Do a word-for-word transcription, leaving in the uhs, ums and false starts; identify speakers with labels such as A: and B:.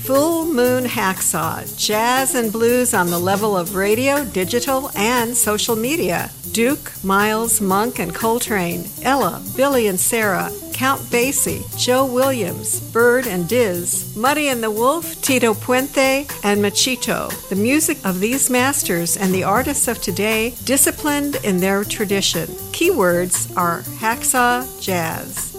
A: Full Moon Hacksaw, jazz and blues on the level of radio, digital, and social media. Duke, Miles, Monk, and Coltrane, Ella, Billy and Sarah, Count Basie, Joe Williams, Bird and Diz, Muddy and the Wolf, Tito Puente, and Machito. The music of these masters and the artists of today, disciplined in their tradition. Keywords are hacksaw jazz.